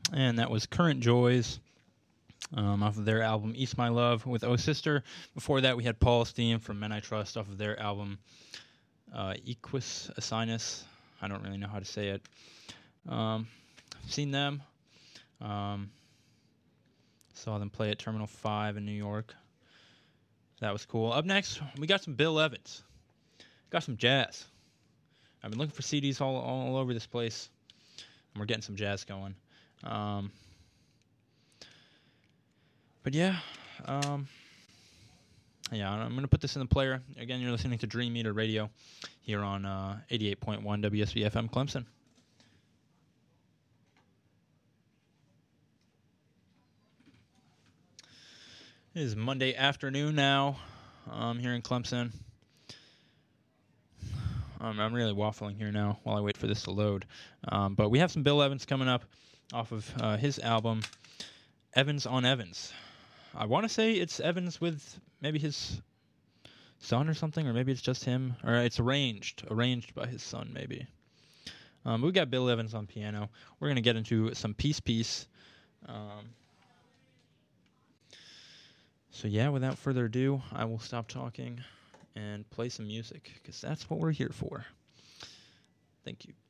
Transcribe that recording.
and that was Current Joys off of their album East My Love with Oh Sister. Before that, we had Paul Steen from Men I Trust off of their album Equus Asinus. I don't really know how to say it. Seen them. Saw them play at Terminal 5 in New York. That was cool. Up next, we got some Bill Evans. Got some jazz. I've been looking for CDs all over this place, and we're getting some jazz going. But yeah, I'm going to put this in the player. Again, you're listening to Dream Meter Radio here on 88.1 WSB-FM Clemson. It is Monday afternoon now here in Clemson. I'm really waffling here now while I wait for this to load. But we have some Bill Evans coming up off of his album, Evans on Evans. I want to say it's Evans with maybe his son or something, or maybe it's just him, or it's arranged by his son maybe. We got Bill Evans on piano. We're going to get into some Peace. So yeah, without further ado, I will stop talking and play some music, because that's what we're here for. Thank you.